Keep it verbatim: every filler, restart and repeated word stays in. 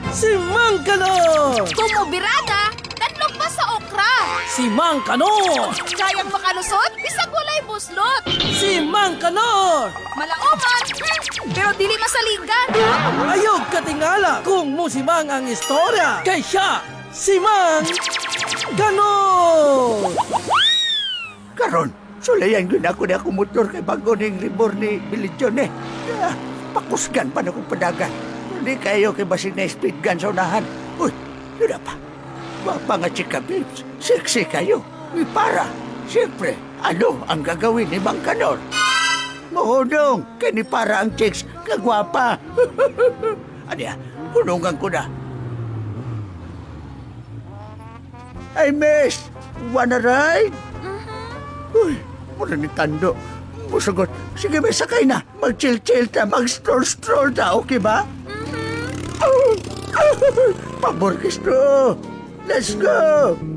Si Mang Kanor! Tumubirada, tanlog pa sa okra. Si Mang Kanor! Kayang makalusot, bisag walay buslot. Si Mang Kanor! Malauman, hmm, pero dili masaligan. Ayog katingala kung musimang ang istorya. Kay siya, si Mang Kanor! Karon, sulayan yun ako na ako motor kay bago ning ribor ni Bilisyon eh. Ah, pakusgan pa na kong padagan. Hindi kayo kay basig na speed gun sa unahan. Uy, yun na pa. Mga nga chika babes, sexy kayo. May para. Siyempre, ano ang gagawin ni Mang Kanor? Mahunong, kay ni para ang chicks kagwapa. Ano hunungan ko na. Ay, miss, wanna ride? Uy, muna ni Tando. Musagot, sige may sakay na. Mag-chill-chill ta, mag-stroll-stroll ta, okay ba? Mm-hmm. Pabor gusto. Let's go!